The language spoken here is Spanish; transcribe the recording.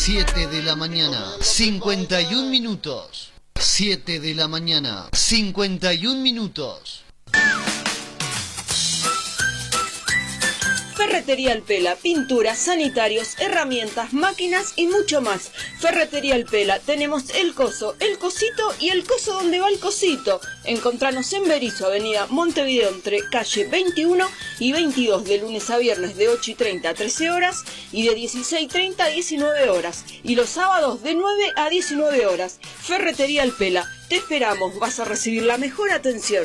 7 de la mañana, 51 minutos. 7 de la mañana, 51 minutos. Ferretería El Pela, pinturas, sanitarios, herramientas, máquinas y mucho más. Ferretería El Pela, tenemos el coso, el cosito y el coso donde va el cosito. Encontranos en Berisso, avenida Montevideo, entre calle 21 y 22, de lunes a viernes de 8:30 a 13 horas y de 16:30 a 19 horas. Y los sábados de 9 a 19 horas. Ferretería El Pela, te esperamos, vas a recibir la mejor atención.